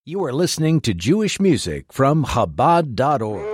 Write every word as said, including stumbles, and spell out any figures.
You are listening to Jewish music from Chabad dot org.